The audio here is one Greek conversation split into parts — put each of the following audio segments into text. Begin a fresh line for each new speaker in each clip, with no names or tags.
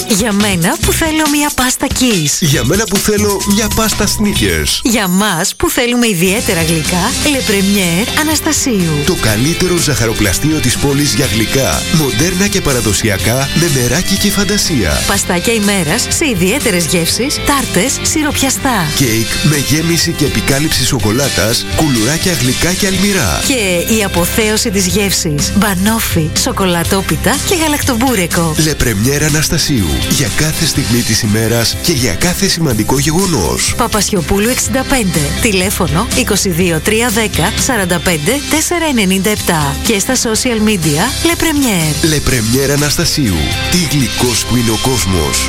Για μένα που θέλω μια πάστα Kiss.
Για μένα που θέλω μια πάστα Snickers.
Για μας που θέλουμε ιδιαίτερα γλυκά, Le Premier Αναστασίου.
Το καλύτερο ζαχαροπλαστείο της πόλης για γλυκά, μοντέρνα και παραδοσιακά, με μεράκι και φαντασία.
Παστάκια ημέρας σε ιδιαίτερες γεύσεις, τάρτες, σιροπιαστά.
Κέικ με γέμιση και επικάλυψη σοκολάτας, κουλουράκια γλυκά και αλμυρά.
Και η αποθέωση της γεύσης, μπανόφι, σοκολατόπιτα και γαλακτομπούρεκο.
Le Premier Αναστασίου. Για κάθε στιγμή της ημέρας και για κάθε σημαντικό γεγονός.
Παπασιοπούλου 65. Τηλέφωνο 22 310 45 497. Και στα social media Le Premier.
Le Premier Αναστασίου. Τι γλυκός που είναι ο κόσμος.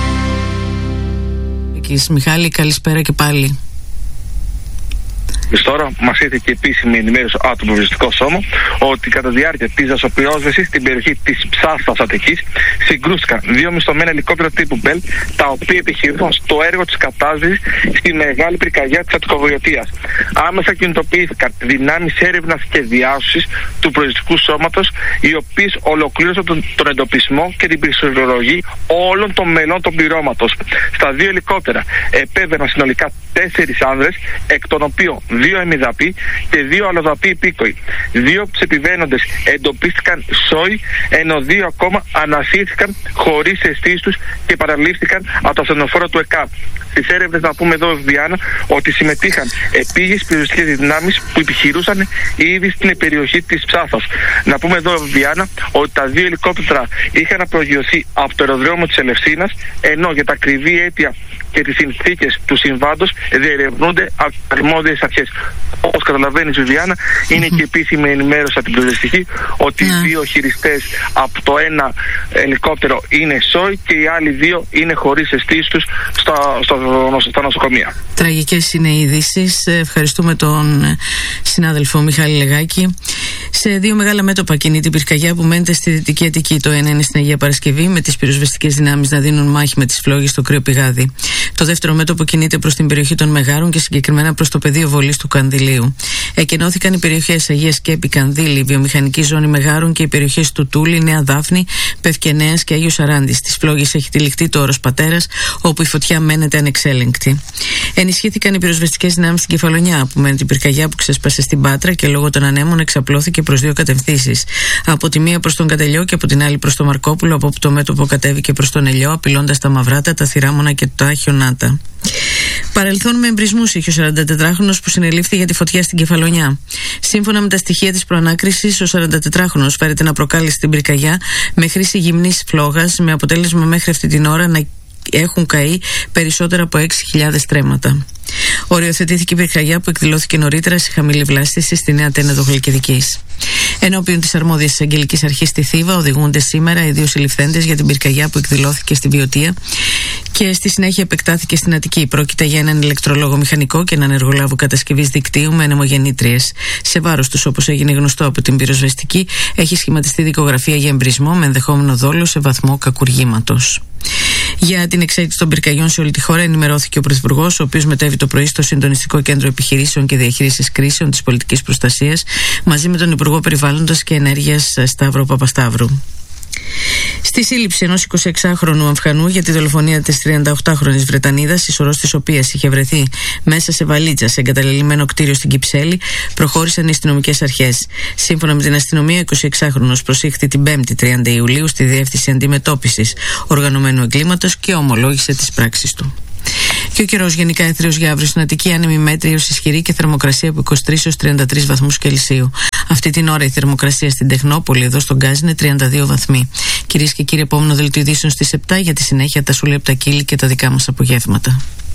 Μιχάλη, καλησπέρα και πάλι.
Τώρα μας ήρθε και επίσημη ενημέρωση από το Πυροσβεστικό Σώμα ότι κατά τη διάρκεια της δασοπυρόσβεσης στην περιοχή της Ψάστας Αττικής συγκρούστηκαν δύο μισθωμένα ελικόπτερα τύπου Bell, τα οποία επιχειρούν στο έργο της κατάσβεσης στη μεγάλη πυρκαγιά της Αττικοβιωτίας. Άμεσα κινητοποιήθηκαν δυνάμεις έρευνας και διάσωσης του Πυροσβεστικού Σώματος, οι οποίες ολοκλήρωσαν τον εντοπισμό και την πληροφοριολογή όλων των μελών των πληρώματος. Στα δύο ελικόπτερα επέβαιναν συνολικά 4 άνδρες, εκ των οποίων 2 εμιδαποί και 2 αλλοδαποί υπήκοοι. 2 από τους επιβαίνοντες εντοπίστηκαν σόι, ενώ 2 ακόμα ανασύρθηκαν χωρίς αισθήσεις τους και παραλήφθηκαν από το ασθενοφόρο του ΕΚΑ. Στις έρευνες, να πούμε εδώ, Βιάννα, ότι συμμετείχαν επίγειες πυροσβεστικές δυνάμεις που επιχειρούσαν ήδη στην περιοχή της Ψάθας. Να πούμε εδώ, Βιάννα, ότι τα 2 ελικόπτερα είχαν απογειωθεί από το αεροδρόμιο της Ελευσίνας, ενώ για τα ακριβή αίτια και τις συνθήκες του συμβάντος διερευνούνται από τις αρμόδιες αρχές. Όπως καταλαβαίνεις, Βιβιάννα, είναι και επίσημη ενημέρωση από την πυροσβεστική ότι οι 2 χειριστές από το ένα ελικόπτερο είναι σόι και οι άλλοι 2 είναι χωρίς αισθήσεις τους στα νοσοκομεία.
Τραγικές είναι οι ειδήσεις. Ευχαριστούμε τον συνάδελφο Μιχάλη Λεγάκη. Σε 2 μεγάλα μέτωπα κινείται η πυρκαγιά που μένεται στη Δυτική Αττική. Το ένα είναι στην Αγία Παρασκευή, με τις πυροσβεστικές δυνάμεις να δίνουν μάχη με τις φλόγες στο κρύο πηγάδι. Το δεύτερο μέτωπο κινείται προς την περιοχή των Μεγάρων και συγκεκριμένα προς το πεδίο βολής του Κανδυλίου. Εκενώθηκαν οι περιοχές Αγία Σκέπη, Κανδύλη, βιομηχανική ζώνη Μεγάρων και οι περιοχές του Τούλη, Νέα Δάφνη, Πευκενέας και Άγιος Σαράντης. Στις φλόγες έχει τυλιχτεί το όρος Πατέρας, όπου η φωτιά μένεται ανεξέλεγκτη. Ενισχύθηκαν οι πυροσβεστικές δυνάμεις στην Κεφαλονιά, που μένει την πυρκαγιά που ξέσπασε στην Πάτρα και λόγω των ανέμων εξαπλώθηκε προς 2 κατευθύνσεις. Από τη μία προς τον Κατελιό και από την άλλη προς το Μαρκόπουλο, από όπου το μέτωπο κατέβηκε προς τον Ελιό, απειλώντας τα Μαυράτα, τα Θηράμωνα και τα Χιονάτα. Παρελθόν με εμπρισμούς είχε ο 44χρονος που συνελήφθη για τη φωτιά στην Κεφαλονιά. Σύμφωνα με τα στοιχεία της προανάκρισης, ο 44χρονος φέρεται να προκάλεσε την πυρκαγιά με χρήση γυμνής φλόγας, με αποτέλεσμα μέχρι αυτή την ώρα να έχουν καεί περισσότερα από 6.000 στρέμματα. Οριοθετήθηκε η πυρκαγιά που εκδηλώθηκε νωρίτερα σε χαμηλή βλάστηση στη Νέα Τένεδο Χαλκιδικής. Ενώπιον της αρμόδιας εισαγγελικής αρχής στη Θήβα οδηγούνται σήμερα οι 2 συλληφθέντες για την πυρκαγιά που εκδηλώθηκε στη Βιωτία και στη συνέχεια επεκτάθηκε στην Αττική. Πρόκειται για έναν ηλεκτρολόγο μηχανικό και έναν εργολάβο κατασκευής δικτύου με ανεμογεννήτριες. Σε βάρος τους, όπως έγινε γνωστό από την πυροσβεστική, έχει σχηματιστεί δικογραφία για εμπρισμό με ενδεχόμενο δόλο σε βαθμό κακουργήματος. Για την εξέλιξη των πυρκαγιών σε όλη τη χώρα ενημερώθηκε ο Πρωθυπουργός, ο οποίος μετέβη το πρωί στο Συντονιστικό Κέντρο Επιχειρήσεων και Διαχείρισης Κρίσεων της Πολιτικής Προστασίας μαζί με τον Υπουργό Περιβάλλοντος και Ενέργειας Σταύρο Παπασταύρου. Στη σύλληψη ενός 26χρονου Αφγανού για τη δολοφονία της 38χρονης Βρετανίδας, η σωρός της οποίας είχε βρεθεί μέσα σε βαλίτσα σε εγκαταλελειμμένο κτίριο στην Κυψέλη, προχώρησαν οι αστυνομικές αρχές. Σύμφωνα με την αστυνομία, ο 26χρονος προσήχθη την 5η 30 Ιουλίου στη Διεύθυνση Αντιμετώπισης Οργανωμένου Εγκλήματος και ομολόγησε τις πράξεις του. Και ο καιρός γενικά έθριος για αύριο στην Αττική, άνεμη μέτρη έως ισχυρή και θερμοκρασία από 23 έως 33 βαθμούς Κελσίου. Αυτή την ώρα η θερμοκρασία στην Τεχνόπολη, εδώ στον Γκάζ, είναι 32 βαθμοί. Κυρίες και κύριοι, επόμενο δελτίο ειδήσεων στις 7 για τη συνέχεια τα σούλια από τα κύλη και τα δικά μας απογεύματα.